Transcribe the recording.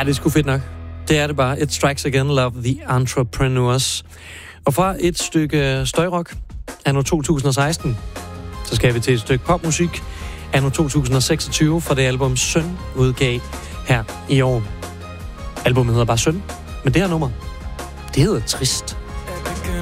det er sgu fedt nok. Det er det bare. It Strikes Again, Love the Entrepreneurs. Og fra et stykke støjrock anno 2016, så skal vi til et stykke popmusik anno 2026 fra det album Søn udgav her i år. Albummet hedder bare Søn, men det her nummer, det hedder Trist.